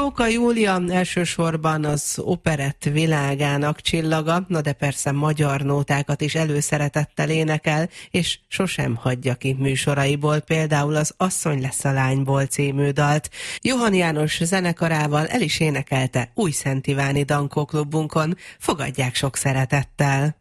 Róka Júlia elsősorban az operett világának csillaga, na de persze magyar nótákat is előszeretettel énekel, és sosem hagyja ki műsoraiból, például az Asszony lesz a lányból című dalt. Johann János zenekarával el is énekelte Újszentiváni Dankó klubunkon. Fogadják sok szeretettel!